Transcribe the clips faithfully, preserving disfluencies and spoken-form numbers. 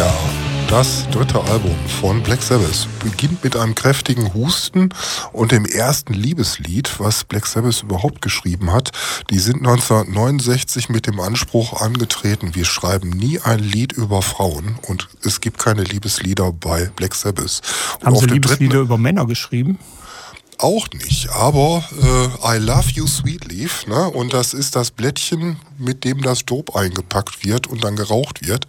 Ja, das dritte Album von Black Sabbath beginnt mit einem kräftigen Husten und dem ersten Liebeslied, was Black Sabbath überhaupt geschrieben hat. Die sind neunzehnhundertneunundsechzig mit dem Anspruch angetreten, wir schreiben nie ein Lied über Frauen und es gibt keine Liebeslieder bei Black Sabbath. Und haben Sie Liebeslieder über Männer geschrieben? Auch nicht, aber äh, I Love You Sweet Leaf, ne? Und das ist das Blättchen, mit dem das Dope eingepackt wird und dann geraucht wird.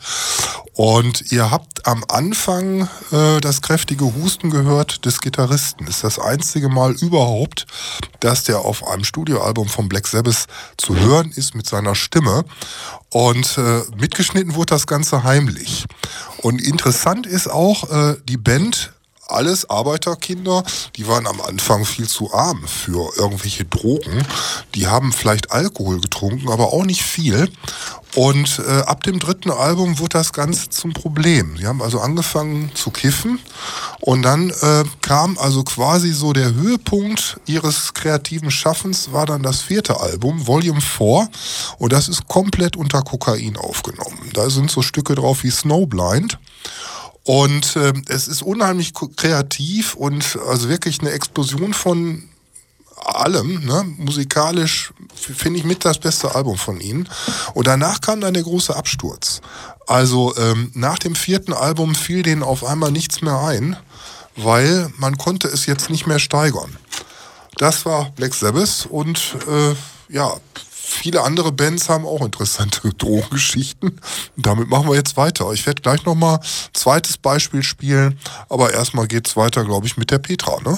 Und ihr habt am Anfang äh, das kräftige Husten gehört des Gitarristen. Das ist das einzige Mal überhaupt, dass der auf einem Studioalbum von Black Sabbath zu hören ist mit seiner Stimme. Und äh, mitgeschnitten wurde das Ganze heimlich. Und interessant ist auch, äh, die Band, alles Arbeiterkinder, die waren am Anfang viel zu arm für irgendwelche Drogen. Die haben vielleicht Alkohol getrunken, aber auch nicht viel. Und äh, ab dem dritten Album wurde das Ganze zum Problem. Sie haben also angefangen zu kiffen und dann äh, kam also quasi so der Höhepunkt ihres kreativen Schaffens, war dann das vierte Album, Volume vier, und das ist komplett unter Kokain aufgenommen. Da sind so Stücke drauf wie Snowblind. Und äh, es ist unheimlich kreativ und also wirklich eine Explosion von allem, ne? Musikalisch finde ich mit das beste Album von ihnen. Und danach kam dann der große Absturz. Also ähm, nach dem vierten Album fiel denen auf einmal nichts mehr ein, weil man konnte es jetzt nicht mehr steigern. Das war Black Sabbath und äh, ja, viele andere Bands haben auch interessante Drogengeschichten. Damit machen wir jetzt weiter. Ich werde gleich nochmal ein zweites Beispiel spielen, aber erstmal geht's weiter, glaube ich, mit der Petra, ne?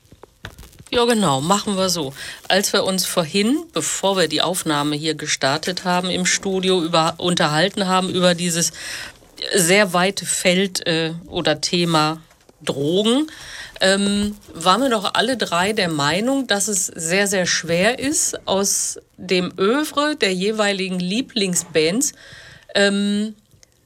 Ja, genau, machen wir so. Als wir uns vorhin, bevor wir die Aufnahme hier gestartet haben im Studio, über, unterhalten haben über dieses sehr weite Feld äh, oder Thema Drogen, ähm, waren wir doch alle drei der Meinung, dass es sehr, sehr schwer ist, aus dem Œuvre der jeweiligen Lieblingsbands ähm,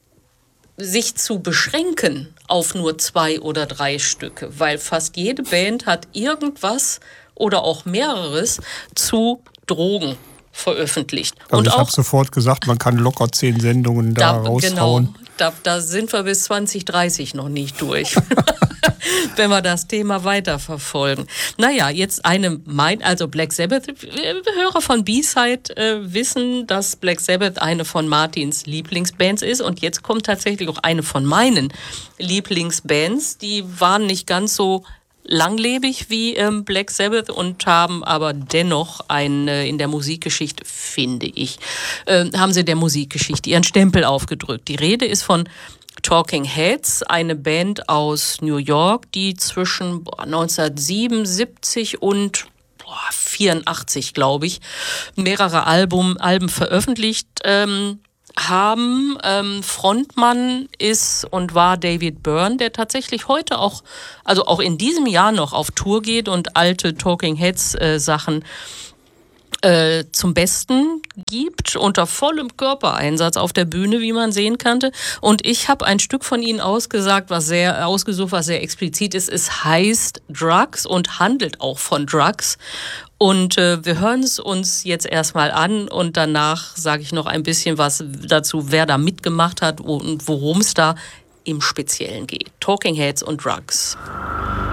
sich zu beschränken auf nur zwei oder drei Stücke, weil fast jede Band hat irgendwas oder auch mehreres zu Drogen veröffentlicht. Also und ich auch habe sofort gesagt, man kann locker zehn Sendungen da, da raushauen. Genau, da, da sind wir bis zwanzig dreißig noch nicht durch. Wenn wir das Thema weiterverfolgen. Naja, jetzt eine, mein, also Black Sabbath, Hörer von B-Side äh, wissen, dass Black Sabbath eine von Martins Lieblingsbands ist und jetzt kommt tatsächlich auch eine von meinen Lieblingsbands. Die waren nicht ganz so langlebig wie ähm, Black Sabbath und haben aber dennoch ein, äh, in der Musikgeschichte, finde ich, äh, haben sie der Musikgeschichte ihren Stempel aufgedrückt. Die Rede ist von Talking Heads, eine Band aus New York, die zwischen boah, neunzehnhundertsiebenundsiebzig und boah, vierundachtzig, glaube ich, mehrere Album, Alben veröffentlicht ähm, haben. Ähm, Frontmann ist und war David Byrne, der tatsächlich heute auch, also auch in diesem Jahr noch auf Tour geht und alte Talking Heads äh, Sachen Äh, zum Besten gibt, unter vollem Körpereinsatz auf der Bühne, wie man sehen konnte. Und ich habe ein Stück von ihnen ausgesagt, was sehr ausgesucht, was sehr explizit ist. Es heißt Drugs und handelt auch von Drugs. Und äh, wir hören es uns jetzt erstmal an und danach sage ich noch ein bisschen was dazu, wer da mitgemacht hat und worum es da im Speziellen geht. Talking Heads und Drugs.